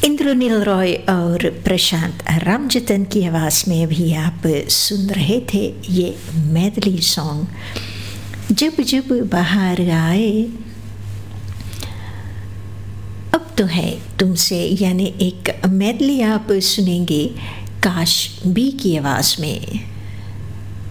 इंद्रनील रॉय और प्रशांत रामजतन की आवाज़ में भी आप सुन रहे थे ये मैथिली सॉन्ग जब जब बाहर आए। अब तो है तुमसे, यानी एक मैथिली आप सुनेंगे काश बी की आवाज़ में।